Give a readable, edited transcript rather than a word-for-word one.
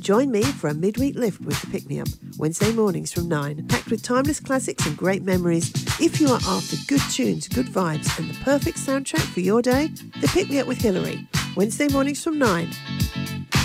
Join me for a midweek lift with The Pick Me Up, Wednesday mornings from 9, packed with timeless classics and great memories. If you are after good tunes, good vibes and the perfect soundtrack for your day, The Pick Me Up with Hillary, Wednesday mornings from 9